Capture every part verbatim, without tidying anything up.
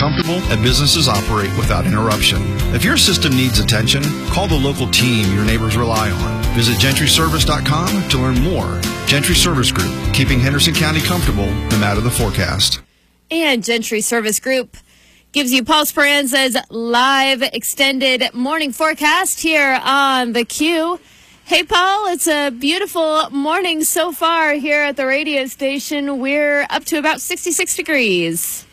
comfortable and businesses operate without interruption. If your system needs attention, call the local team your neighbors rely on. Visit gentry service dot com to learn more. Gentry Service Group, keeping Henderson County comfortable no matter the forecast. And Gentry Service Group gives you Paul Speranza's live extended morning forecast here on the Q. Hey, Paul, it's a beautiful morning so far here at the radio station. We're up to about sixty-six degrees.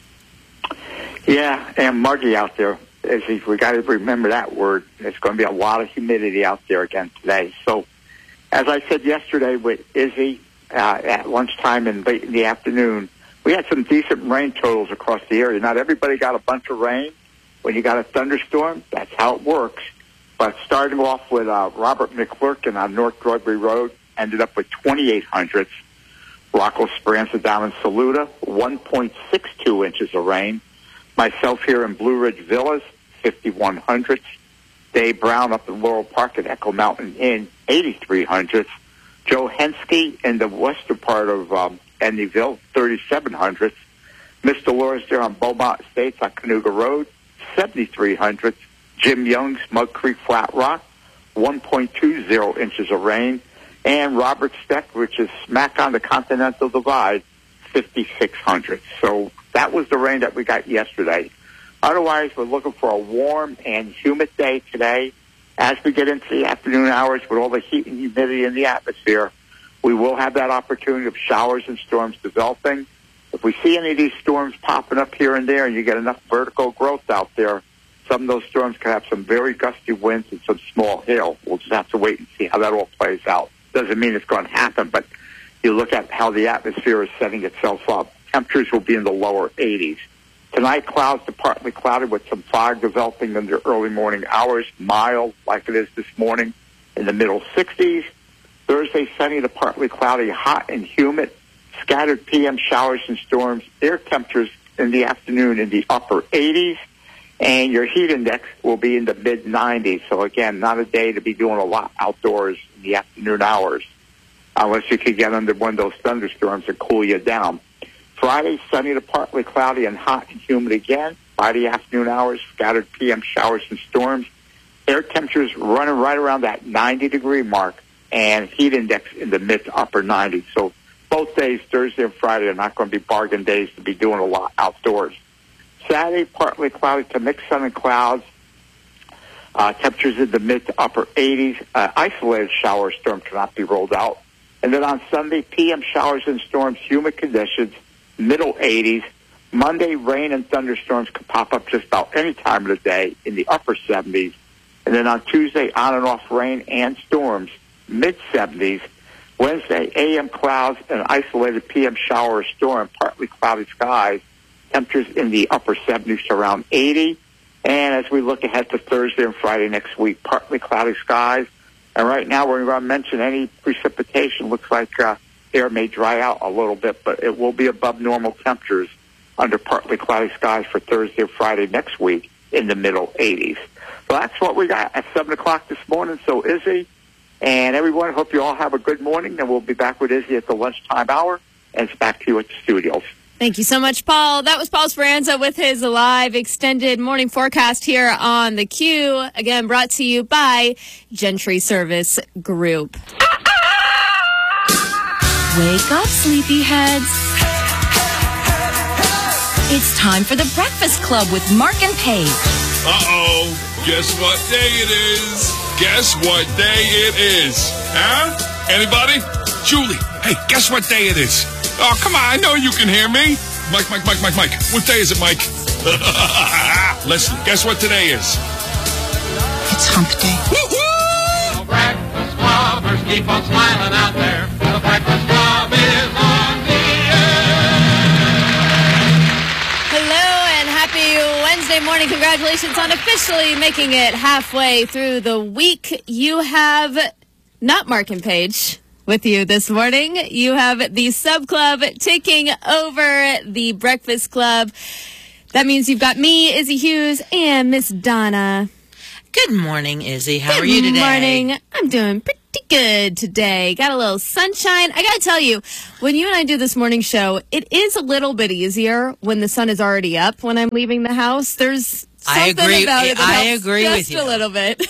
Yeah, and muggy out there. As if we got to remember that word. It's going to be a lot of humidity out there again today. So, as I said yesterday with Izzy uh, at lunchtime and late in the afternoon, we had some decent rain totals across the area. Not everybody got a bunch of rain. When you got a thunderstorm, that's how it works. But starting off with uh, Robert McClurkin on North Broadway Road, ended up with twenty-eight hundredths. Rocco Speranza down in Saluda, one point six two inches of rain. Myself here in Blue Ridge Villas, fifty-one hundredths. Dave Brown up in Laurel Park at Echo Mountain Inn, eighty-three hundredths. Joe Henske in the western part of um, Endyville, thirty-seven hundredths. Mister Dolores there on Beaumont Estates on Canoga Road, seventy-three hundredths. Jim Young's Mud Creek Flat Rock, one point two zero inches of rain. And Robert Steck, which is smack on the Continental Divide, fifty-six hundredths. So that was the rain that we got yesterday. Otherwise, we're looking for a warm and humid day today. As we get into the afternoon hours with all the heat and humidity in the atmosphere, we will have that opportunity of showers and storms developing. If we see any of these storms popping up here and there and you get enough vertical growth out there, some of those storms could have some very gusty winds and some small hail. We'll just have to wait and see how that all plays out. Doesn't mean it's going to happen, but you look at how the atmosphere is setting itself up. Temperatures will be in the lower eighties. Tonight, clouds to partly cloudy with some fog developing in the early morning hours, mild like it is this morning, in the middle sixties. Thursday, sunny to partly cloudy, hot and humid. Scattered P M showers and storms. Air temperatures in the afternoon in the upper eighties. And your heat index will be in the mid nineties. So, again, not a day to be doing a lot outdoors in the afternoon hours, unless you could get under one of those thunderstorms and cool you down. Friday, sunny to partly cloudy and hot and humid again. Friday afternoon hours, scattered P M showers and storms. Air temperatures running right around that ninety-degree mark, and heat index in the mid to upper nineties. So both days, Thursday and Friday, are not going to be bargain days to be doing a lot outdoors. Saturday, partly cloudy to mixed sun and clouds. Uh, temperatures in the mid to upper eighties. Uh, isolated shower storm cannot be rolled out. And then on Sunday, P M showers and storms, humid conditions, middle eighties. Monday, rain and thunderstorms could pop up just about any time of the day in the upper seventies. And then on Tuesday, on and off rain and storms, mid seventies. Wednesday, A M clouds and isolated P M shower or storm, partly cloudy skies. Temperatures in the upper seventies to around eighty. And as we look ahead to Thursday and Friday next week, partly cloudy skies. And right now, we're going to mention any precipitation. Looks like uh, air may dry out a little bit, but it will be above normal temperatures under partly cloudy skies for Thursday and Friday next week in the middle eighties. So that's what we got at seven o'clock this morning. So Izzy and everyone, hope you all have a good morning. And we'll be back with Izzy at the lunchtime hour. And it's back to you at the studios. Thank you so much, Paul. That was Paul Speranza with his live extended morning forecast here on the Q. Again, brought to you by Gentry Service Group. Wake up, sleepyheads. It's time for the Breakfast Club with Mark and Paige. Uh-oh. Guess what day it is? Guess what day it is? Huh? Anybody? Julie, hey, guess what day it is? Oh, come on, I know you can hear me. Mike, Mike, Mike, Mike, Mike. What day is it, Mike? Listen, guess what today is? It's hump day. Woo-hoo! Breakfast Clubbers keep on smiling out there. The Breakfast Club is on the air. Hello and happy Wednesday morning. Congratulations on officially making it halfway through the week. You have not Mark and Paige with you this morning. You have the Sub Club taking over the Breakfast Club. That means you've got me, Izzy Hughes, and Miss Donna. Good morning, Izzy. How Good are you today? Good morning. I'm doing pretty good today. Got a little sunshine. I got to tell you, when you and I do this morning show, it is a little bit easier when the sun is already up when I'm leaving the house. There's something I agree. about it that I helps agree just with you. a little bit.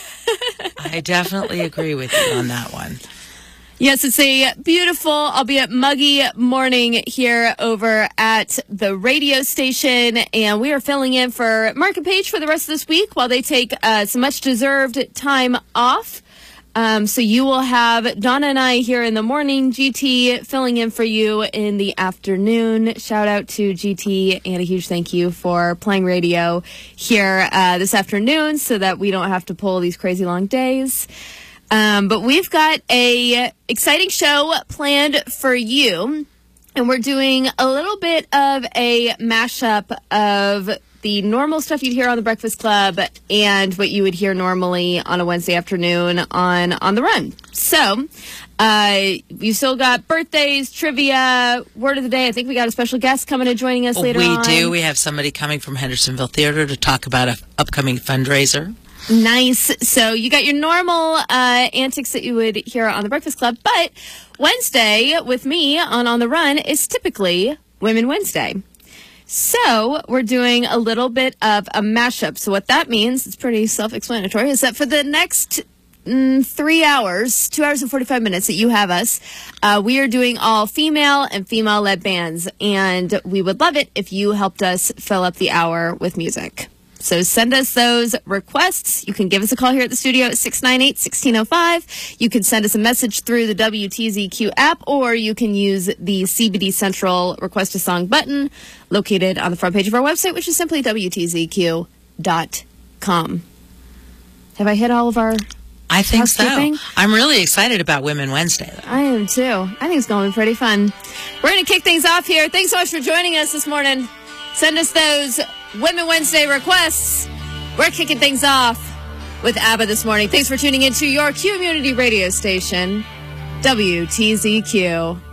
I definitely agree with you on that one. Yes, it's a beautiful, albeit muggy morning here over at the radio station, and we are filling in for Mark and Paige for the rest of this week while they take uh, some much-deserved time off. Um, so you will have Donna and I here in the morning, G T filling in for you in the afternoon. Shout out to G T and a huge thank you for playing radio here uh, this afternoon so that we don't have to pull these crazy long days. Um, but we've got a exciting show planned for you, and we're doing a little bit of a mashup of the normal stuff you'd hear on the Breakfast Club and what you would hear normally on a Wednesday afternoon on On the Run. So, uh, you still got birthdays, trivia, word of the day. I think we got a special guest coming and joining us later we on. We do. We have somebody coming from Hendersonville Theater to talk about an upcoming fundraiser. Nice. So you got your normal uh, antics that you would hear on the Breakfast Club, but Wednesday with me on On the Run is typically Women Wednesday. So we're doing a little bit of a mashup. So what that means, it's pretty self-explanatory, is that for the next mm, three hours, two hours and forty-five minutes that you have us, uh, we are doing all female and female-led bands, and we would love it if you helped us fill up the hour with music. So send us those requests. You can give us a call here at the studio at six nine eight, one six zero five. You can send us a message through the W T Z Q app, or you can use the C B D Central Request a Song button located on the front page of our website, which is simply W T Z Q dot com. Have I hit all of our I think so. housekeeping? I'm really excited about Women Wednesday, though. I am too. I think it's going to be pretty fun. We're going to kick things off here. Thanks so much for joining us this morning. Send us those Women Wednesday requests. We're kicking things off with ABBA this morning. Thanks for tuning into your community radio station, W T Z Q.